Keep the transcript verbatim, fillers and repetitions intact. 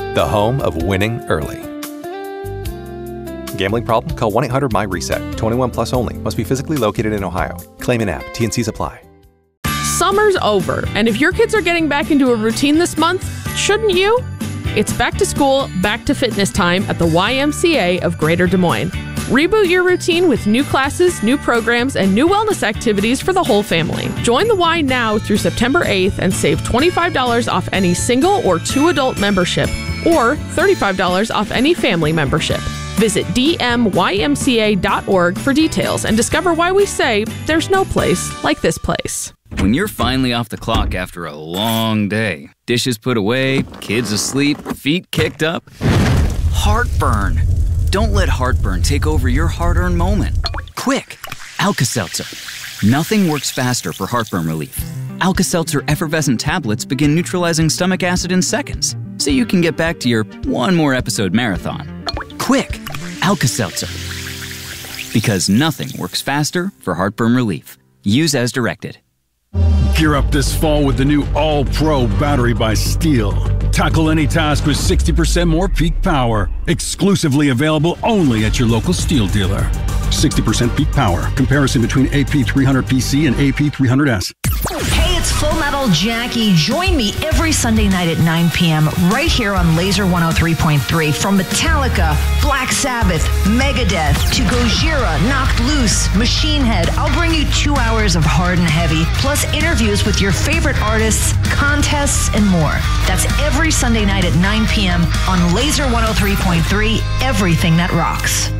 the home of winning early. Gambling problem? Call one eight hundred M Y reset. twenty-one plus only. Must be physically located in Ohio. Claim in app. T N Cs apply. Summer's over, and if your kids are getting back into a routine this month, shouldn't you? It's back to school, back to fitness time at the Y M C A of Greater Des Moines. Reboot your routine with new classes, new programs, and new wellness activities for the whole family. Join the Y now through September eighth and save twenty-five dollars off any single or two adult membership, or thirty-five dollars off any family membership. Visit d m y m c a dot org for details and discover why we say there's no place like this place. When you're finally off the clock after a long day, dishes put away, kids asleep, feet kicked up, heartburn. Don't let heartburn take over your hard-earned moment. Quick, Alka-Seltzer. Nothing works faster for heartburn relief. Alka-Seltzer effervescent tablets begin neutralizing stomach acid in seconds, so you can get back to your one more episode marathon. Quick, Alka-Seltzer. Because nothing works faster for heartburn relief. Use as directed. Gear up this fall with the new All-Pro battery by Steel. Tackle any task with sixty percent more peak power. Exclusively available only at your local Steel dealer. sixty percent peak power. Comparison between A P three hundred P C and A P three hundred S. Hey, it's Full Metal Jackie. Join me every Sunday night at nine p.m. right here on Laser one oh three point three. From Metallica, Black Sabbath, Megadeth, to Gojira, Knocked Loose, Machine Head, I'll bring you two hours of hard and heavy, plus interviews with your favorite artists, contests, and more. That's every Sunday night at nine p.m. on Laser one oh three point three, everything that rocks.